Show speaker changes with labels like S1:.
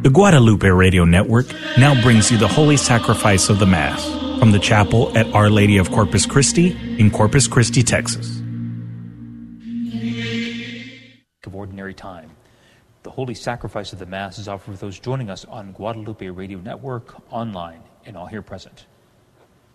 S1: The Guadalupe Radio Network now brings you the Holy Sacrifice of the Mass from the chapel at Our Lady of Corpus Christi in Corpus Christi, Texas.
S2: Of ordinary time. The Holy Sacrifice of the Mass is offered for those joining us on Guadalupe Radio Network, online, and all here present.